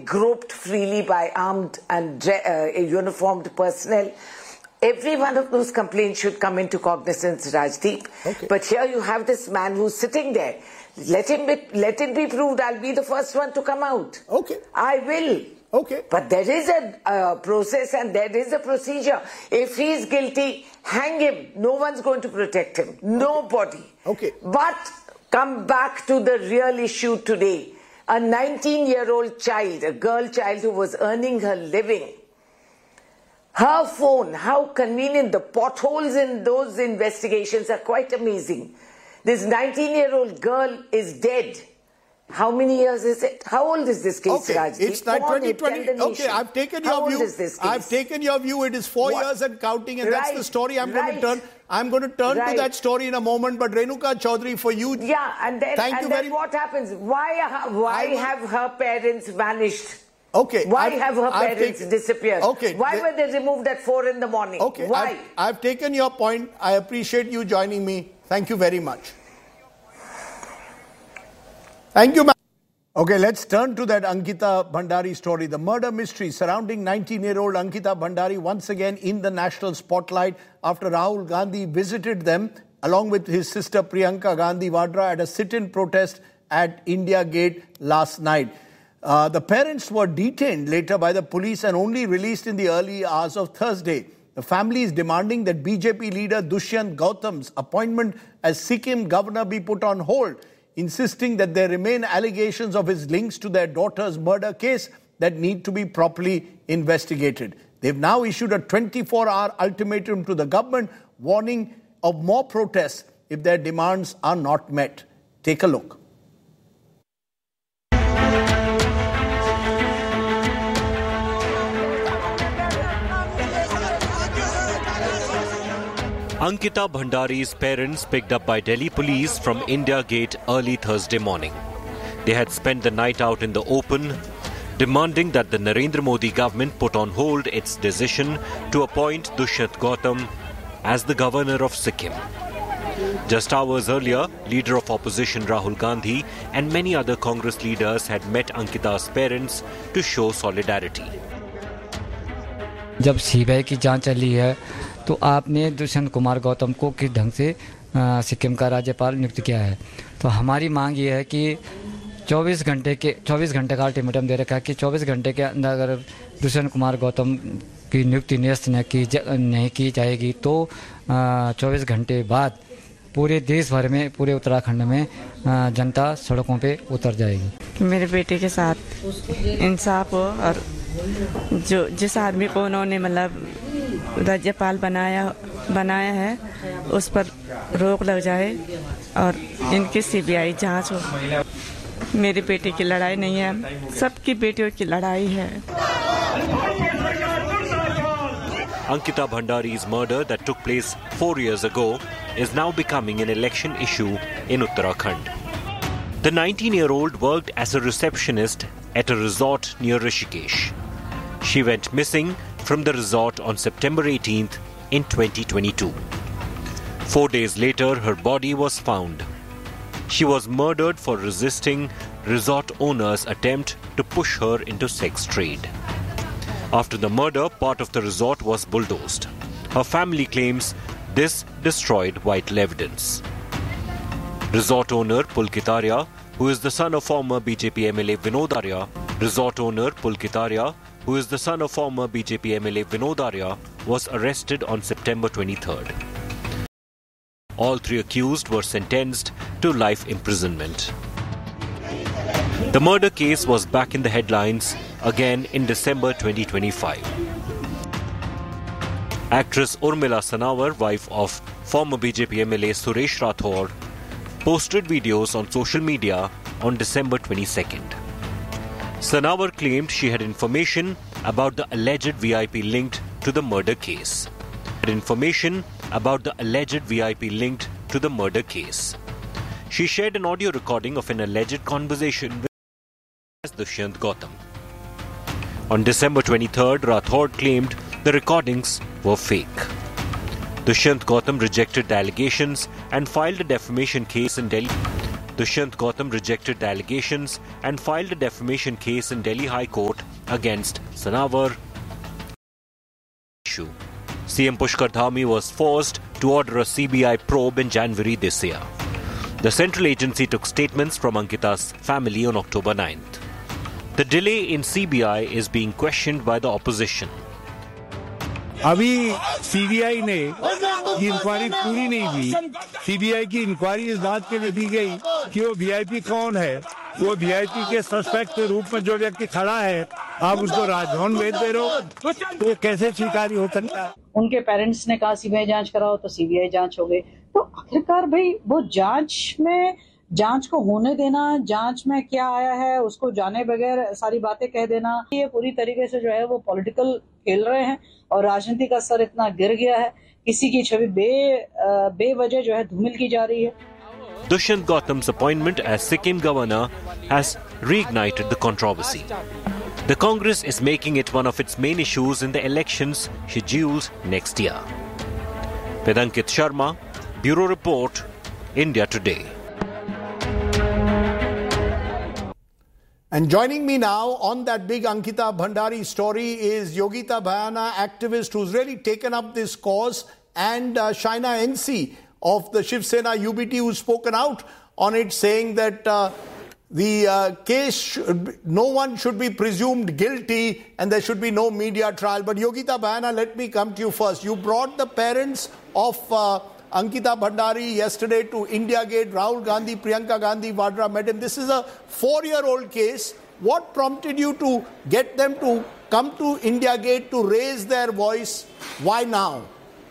groped freely by armed and uniformed personnel. Every one of those complaints should come into cognizance, Rajdeep. Okay. But here you have this man who's sitting there. Let it be proved. I'll be the first one to come out. Okay. I will. Okay. But there is a process and there is a procedure. If he's guilty, hang him. No one's going to protect him. Nobody. Okay. But come back to the real issue today. A 19-year-old child, a girl child who was earning her living. Her phone, how convenient. The potholes in those investigations are quite amazing. This 19-year-old girl is dead. How many years is it? How old is this case, Okay, Rajdeep? it's not 2020. Okay, I've taken your view. How old is this case? I've taken your view. It is 4 years and counting, and that's the story I'm going to turn. I'm going to turn to that story in a moment. But Renuka Chaudhary, for you, and then what happens? Why have her parents vanished? Okay. Why have her parents disappeared? Okay. Why were they removed at 4 in the morning? Okay. Why? I've taken your point. I appreciate you joining me. Thank you very much. Thank you, ma'am. Okay, let's turn to that Ankita Bhandari story. The murder mystery surrounding 19-year-old Ankita Bhandari once again in the national spotlight after Rahul Gandhi visited them along with his sister Priyanka Gandhi Vadra at a sit-in protest at India Gate last night. The parents were detained later by the police and only released in the early hours of Thursday. The family is demanding that BJP leader Dushyant Gautam's appointment as Sikkim governor be put on hold, insisting that there remain allegations of his links to their daughter's murder case that need to be properly investigated. They've now issued a 24-hour ultimatum to the government, warning of more protests if their demands are not met. Take a look. Ankita Bhandari's parents picked up by Delhi police from India Gate early Thursday morning. They had spent the night out in the open, demanding that the Narendra Modi government put on hold its decision to appoint Dushyant Gautam as the governor of Sikkim. Just hours earlier, leader of opposition Rahul Gandhi and many other Congress leaders had met Ankita's parents to show solidarity. जब CBI की जांच चली है तो आपने दुष्यंत कुमार गौतम को किस ढंग से सिक्किम का राज्यपाल नियुक्त किया है। तो हमारी मांग ये है कि 24 घंटे का अल्टीमेटम दे रखा है कि 24 घंटे के अंदर अगर दुष्यंत कुमार गौतम की नियुक्ति निरस्त नहीं की जाएगी तो 24 घंटे बाद पूरे देश भर में, पूरे उत्तराखंड में जनता सड़कों पे उतर जाएगी। मेरे बेटे के साथ इंसाफ हो और जिस आदमी को उन्होंने मतलब राज्यपाल बनाया है उस पर रोक लग जाए और इनकी सीबीआई जांच हो। मेरे बेटे की लड़ाई नहीं है, सबकी बेटियों की लड़ाई है। Ankita Bhandari's murder that took place 4 years ago is now becoming an election issue in Uttarakhand. The 19-year-old worked as a receptionist at a resort near Rishikesh. She went missing from the resort on September 18th in 2022. 4 days later, her body was found. She was murdered for resisting resort owners' attempt to push her into sex trade. After the murder, part of the resort was bulldozed. Her family claims this destroyed vital evidence. Resort owner Pulkit Arya, who is the son of former BJP MLA Vinod Arya, was arrested on September 23rd. All three accused were sentenced to life imprisonment. The murder case was back in the headlines again in December 2025. Actress Urmila Sanawar, wife of former BJP MLA Suresh Rathod, posted videos on social media on December 22nd. Sanawar claimed she had information about the alleged VIP linked to the murder case. She shared an audio recording of an alleged conversation with Dushyant Gautam. On December 23rd, Rathod claimed the recordings were fake. Dushyant Gautam rejected the allegations and filed a defamation case in Delhi. Dushyant Gautam rejected the allegations and filed a defamation case in Delhi High Court against Sanawar. CM Pushkar Dhami was forced to order a CBI probe in January this year. The central agency took statements from Ankita's family on October 9th. The delay in CBI is being questioned by the opposition. अभी CBI ने ये inquiry पूरी नहीं हुई. CBI की inquiry इस बात पे दी गई कि वो वीआईपी कौन है. वो वीआईपी के सस्पेक्ट के रूप में जो व्यक्ति खड़ा है, आप उसको राजभवन भेज दे रहे हो, तो कैसे स्वीकार्य हो सकता है. उनके पेरेंट्स ने कहा सीबीआई जांच कराओ, तो सीबीआई जांच हो गई. तो आखिरकार भाई वो जांच को होने देना, जांच में क्या आया है उसको जाने बगैर सारी बातें कह देना, ये पूरी तरीके से जो है वो पॉलिटिकल खेल रहे हैं और राजनीति का स्तर इतना गिर गया है, किसी की छवि बेवजह जो है धूमिल की जा रही है. Dushyant Gautam's appointment as Sikkim governor has reignited the controversy. The Congress is making it one of its main issues in the elections scheduled next year. With Ankit Sharma, Bureau Report, India Today. And joining me now on that big Ankita Bhandari story is Yogita Bhayana, activist who's really taken up this cause, and Shaina NC of the Shiv Sena UBT, who's spoken out on it, saying that the case, no one should be presumed guilty and there should be no media trial. But Yogita Bhayana, let me come to you first. You brought the parents of Ankita Bhandari yesterday to India Gate. Rahul Gandhi, Priyanka Gandhi, Vadra met him. This is a 4-year-old case. What prompted you to get them to come to India Gate to raise their voice? Why now?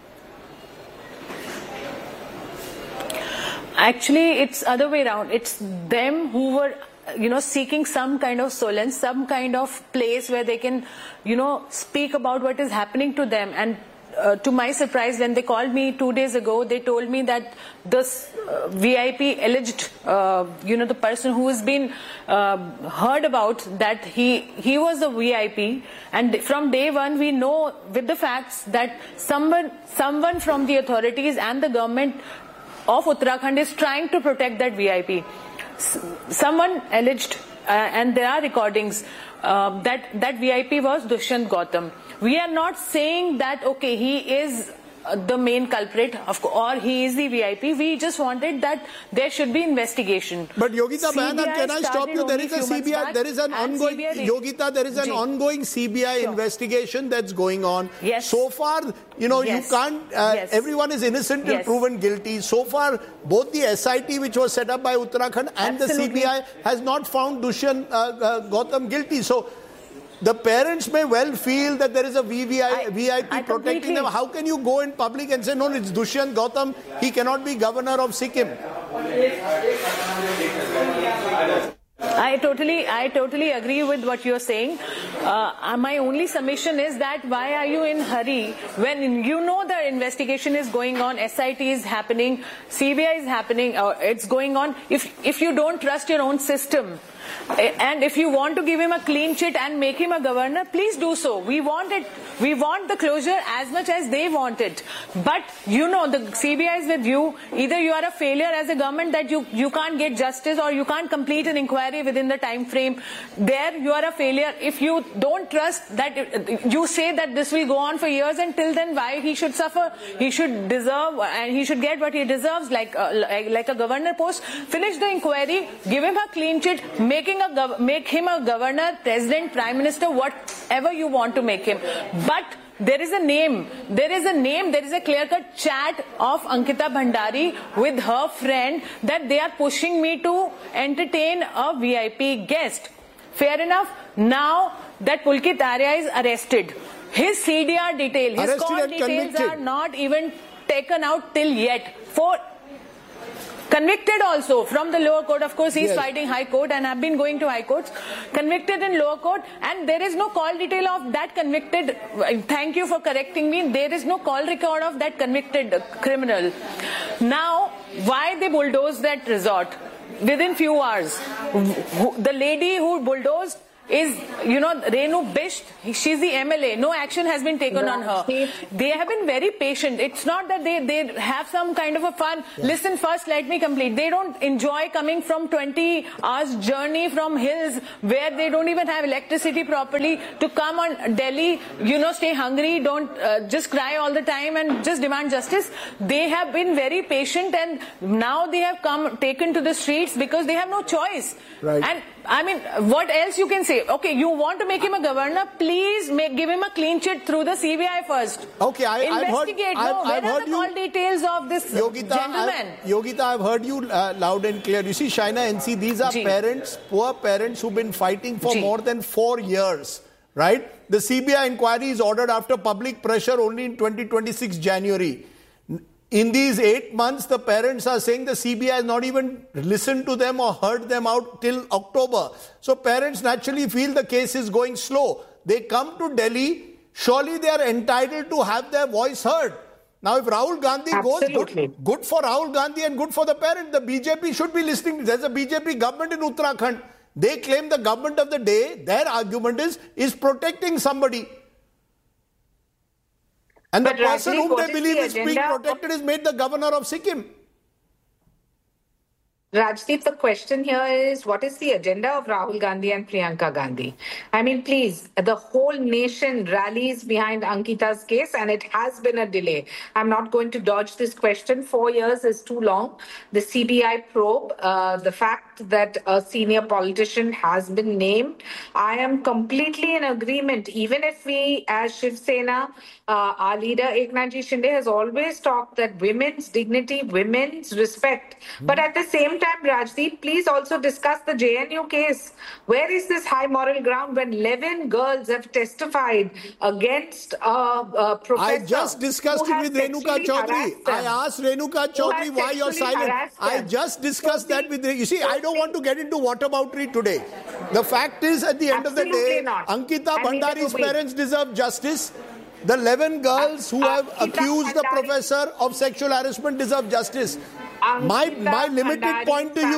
Actually, it's other way around. It's them who were, seeking some kind of solace, some kind of place where they can, speak about what is happening to them. And to my surprise, when they called me 2 days ago, they told me that this VIP alleged, the person who has been heard about, that he was a VIP, and from day one we know with the facts that someone from the authorities and the government of Uttarakhand is trying to protect that VIP. Someone alleged, and there are recordings, that VIP was Dushyant Gautam. We are not saying that, okay, he is the main culprit or he is the VIP. We just wanted that there should be investigation. But Yogita Bhayana, can I stop you? There is a CBI, there is an ongoing, Yogita, there is an ongoing CBI investigation that's going on. Yes. So far, you can't, everyone is innocent and proven guilty. So far, both the SIT, which was set up by Uttarakhand, and the CBI has not found Dushyant Gautam guilty. So the parents may well feel that there is a VIP protecting them. How can you go in public and say, no, it's Dushyant Gautam, he cannot be governor of Sikkim? I totally agree with what you're saying. My only submission is that why are you in hurry when you know the investigation is going on, SIT is happening, CBI is happening, it's going on. If you don't trust your own system, and if you want to give him a clean sheet and make him a governor, please do so. We want it. We want the closure as much as they want it. But the CBI is with you. Either you are a failure as a government that you can't get justice, or you can't complete an inquiry within the time frame. There you are a failure. If you don't trust that, you say that this will go on for years, and till then why he should suffer? He should deserve, and he should get what he deserves, like a governor post. Finish the inquiry, give him a clean sheet, make him a governor, president, prime minister, whatever you want to make him. But there is a name, there is a clear-cut chat of Ankita Bhandari with her friend that they are pushing me to entertain a VIP guest. Fair enough. Now that Pulkit Arya is arrested, his CDR detail, his call details are not even taken out till yet. Convicted also from the lower court. Of course, he's fighting high court and have been going to high courts. Convicted in lower court, and there is no call detail of that convicted. Thank you for correcting me. There is no call record of that convicted criminal. Now, why they bulldozed that resort within few hours? The lady who bulldozed is, Renu Bisht. She's the MLA. No action has been taken on her. They have been very patient. It's not that they have some kind of a fun. Yeah. Listen first, let me complete. They don't enjoy coming from 20 hours journey from hills where they don't even have electricity properly to come on Delhi, stay hungry, don't just cry all the time and just demand justice. They have been very patient, and now they have taken to the streets because they have no choice. Right. And I mean, what else you can say? Okay, you want to make him a governor? Please give him a clean chit through the CBI first. Okay, investigate. Where are the call details of this gentleman? Yogita, I've heard you loud and clear. You see, Shaina NC, these are parents, poor parents who've been fighting for more than 4 years. Right? The CBI inquiry is ordered after public pressure only in 2026 January. In these 8 months, the parents are saying the CBI has not even listened to them or heard them out till October. So parents naturally feel the case is going slow. They come to Delhi, surely they are entitled to have their voice heard. Now if Rahul Gandhi goes, good for Rahul Gandhi and good for the parents. The BJP should be listening. There's a BJP government in Uttarakhand. They claim the government of the day, their argument is protecting somebody. And the person whom they believe is being protected is made the governor of Sikkim. Rajdeep, the question here is, what is the agenda of Rahul Gandhi and Priyanka Gandhi? I mean, please, the whole nation rallies behind Ankita's case, and it has been a delay. I'm not going to dodge this question. 4 years is too long. The CBI probe, the fact that a senior politician has been named, I am completely in agreement. Even if we, as Shiv Sena, our leader Eknath Ji Shinde has always talked that women's dignity, women's respect. But at the same time, Rajdeep, please also discuss the JNU case. Where is this high moral ground when 11 girls have testified against a professor? I just discussed it with Renuka Chaudhary. I asked Renuka Chaudhary why you're silent. I just discussed that with you. See, I don't want to get into whataboutery today. The fact is, at the end of the day, Ankita Bhandari's parents deserve justice. The 11 girls who have accused the professor of sexual harassment deserve justice. My limited point to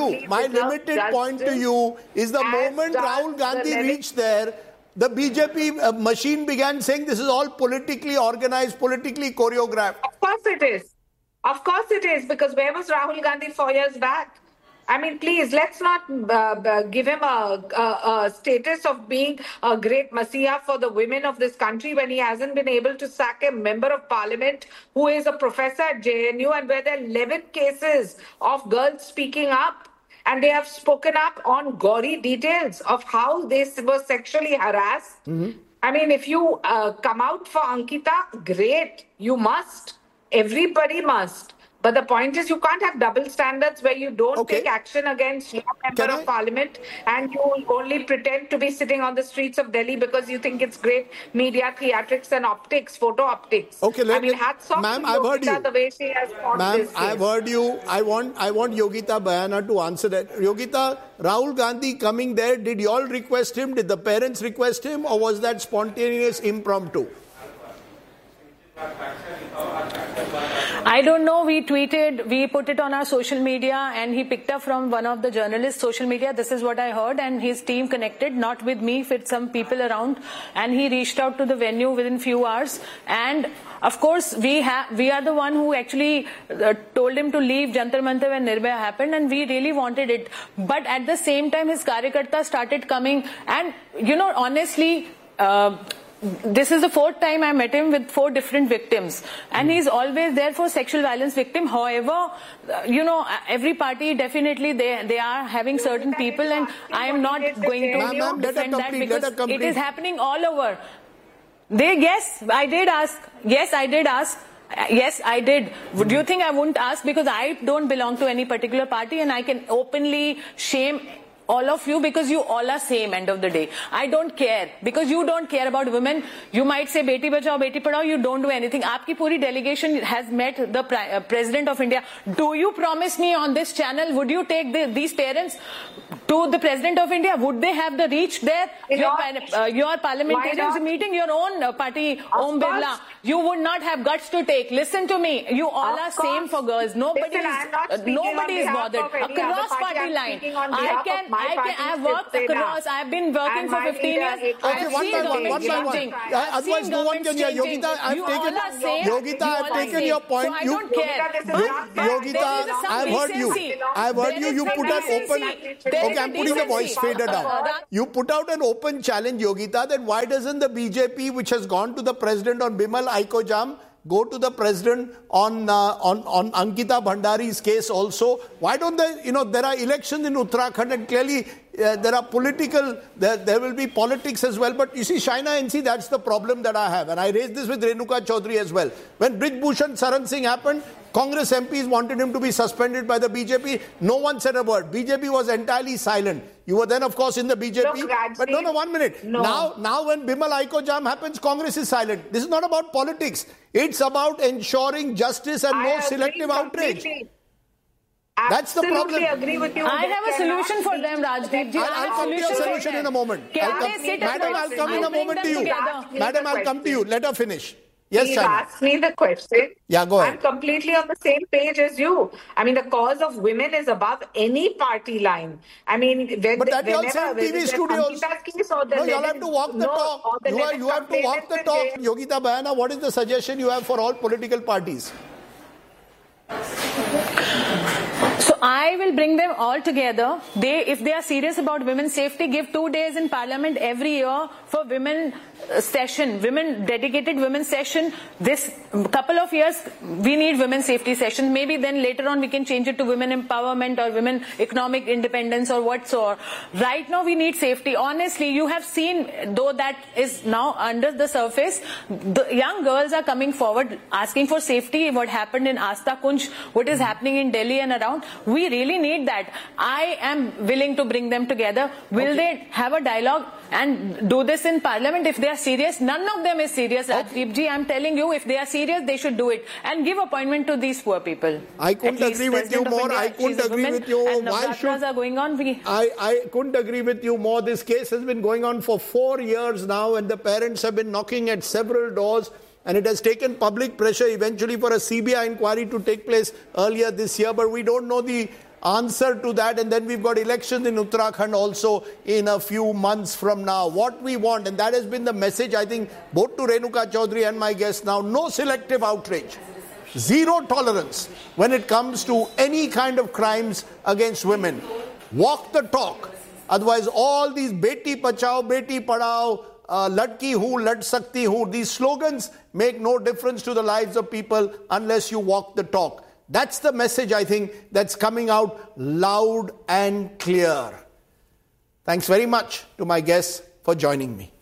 you is the moment Rahul Gandhi reached there, the BJP machine began saying this is all politically organized, politically choreographed. Of course it is. Of course it is, because where was Rahul Gandhi 4 years back? I mean, please, let's not give him a status of being a great messiah for the women of this country when he hasn't been able to sack a member of parliament who is a professor at JNU, and where there are 11 cases of girls speaking up, and they have spoken up on gory details of how they were sexually harassed. I mean, if you come out for Ankita, great, you must. Everybody must. But the point is, you can't have double standards where you don't take action against your member of parliament and you only pretend to be sitting on the streets of Delhi because you think it's great media, theatrics and optics, photo optics. Okay, I mean, hats off to Yogita, the way she has fought this case. I've heard you. I want Yogita Bayana to answer that. Yogita, Rahul Gandhi coming there, did you all request him? Did the parents request him? Or was that spontaneous, impromptu? I don't know. We tweeted, we put it on our social media, and he picked up from one of the journalists' social media. This is what I heard, and his team connected, not with me, with some people around, and he reached out to the venue within few hours. And of course, we are the one who actually told him to leave Jantar Mantar when Nirbhaya happened, and we really wanted it. But at the same time, his Karyakarta started coming, and honestly, this is the 4th time I met him with 4 different victims, and he's always there for sexual violence victim. However, every party definitely they are having certain people, and I am not going to defend that because it is happening all over. Yes, I did ask. Yes, I did ask. Yes, I did. Do you think I wouldn't ask? Because I don't belong to any particular party, and I can openly shame all of you because you all are same end of the day. I don't care because you don't care about women. You might say Beti Bachao, Beti Padhao, you don't do anything. Aapki puri delegation has met the President of India. Do you promise me on this channel, would you take these parents to the President of India? Would they have the reach there? Your parliamentarians meeting your own party, Om Birla. You would not have guts to take. Listen to me. You all are same for girls. Nobody is bothered. Across party line. I've worked across. I've been working for 15 years. Okay, one by one. Otherwise, no one can hear. Yogita, I've taken your point. So I don't care. Yogita, I've heard you. I've heard you. You put an open. Okay, I'm putting the voice fader down. You put out an open challenge, Yogita, that why doesn't the BJP, which has gone to the president on Bimal Aiko-Jam, go to the president on Ankita Bhandari's case also? Why don't they, there are elections in Uttarakhand and clearly there are there will be politics as well. But you see, Shaina NC, that's the problem that I have. And I raised this with Renuka Chaudhary as well. When Brij Bhushan Saran Singh happened, Congress MPs wanted him to be suspended by the BJP. No one said a word. BJP was entirely silent. You were then, of course, in the BJP. Look, but no, 1 minute. No. Now when Bimal Aiko-Jam happens, Congress is silent. This is not about politics. It's about ensuring justice and no selective outrage. That's the problem. Agree with you. I have a solution for them, Rajdeep. I'll come to your solution in a moment. Madam, I'll come in a moment to you. Madam, I'll come to you. Let her finish. Yes, He Shaina. asked me the question. Yeah, go ahead. I'm completely on the same page as you. I mean, the cause of women is above any party line. I mean, But that you all say in TV studios. No, you all have to walk the talk. You have to walk the talk. Yogita Bayana, what is the suggestion you have for all political parties? So I will bring them all together. If they are serious about women's safety, give 2 days in Parliament every year for women session, dedicated women's session. This couple of years, we need women's safety sessions. Maybe then later on we can change it to women empowerment or women economic independence or whatsoever. Right now we need safety. Honestly, you have seen, though that is now under the surface, the young girls are coming forward asking for safety. What happened in Asta Kunj, what is happening in Delhi and around, we really need that. I am willing to bring them together. Will they have a dialogue and do this in Parliament if they are serious? None of them is serious, Rajdeep ji. I'm telling you, if they are serious, they should do it and give appointment to these poor people. I couldn't agree with you more. I couldn't agree with you. Why should are going on? I couldn't agree with you more. This case has been going on for 4 years now, and the parents have been knocking at several doors. And it has taken public pressure eventually for a CBI inquiry to take place earlier this year. But we don't know the answer to that. And then we've got elections in Uttarakhand also in a few months from now. What we want, and that has been the message, I think, both to Renuka Chaudhary and my guest now, no selective outrage. Zero tolerance when it comes to any kind of crimes against women. Walk the talk. Otherwise, all these Beti Bachao, Beti Padhao, Ladki Hu, Lad Sakti Hu, these slogans make no difference to the lives of people unless you walk the talk. That's the message, I think, that's coming out loud and clear. Thanks very much to my guests for joining me.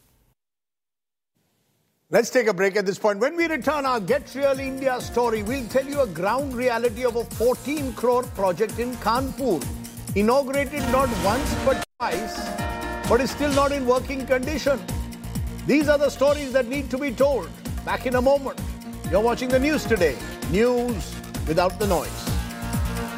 Let's take a break at this point. When we return, our Get Real India story, we'll tell you a ground reality of a 14 crore project in Kanpur. Inaugurated not once but twice, but is still not in working condition. These are the stories that need to be told. Back in a moment. You're watching the news today. News without the noise.